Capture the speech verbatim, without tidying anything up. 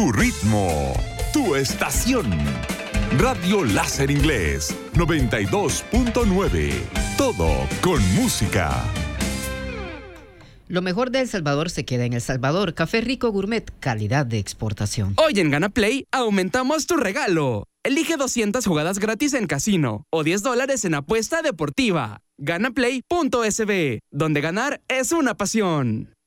tu ritmo, tu estación. Radio Láser Inglés noventa y dos punto nueve. Todo con música. Lo mejor de El Salvador se queda en El Salvador. Café Rico Gourmet, calidad de exportación. Hoy en Gana Play aumentamos tu regalo. Elige doscientas jugadas gratis en casino o diez dólares en apuesta deportiva. Ganaplay punto es be, donde ganar es una pasión.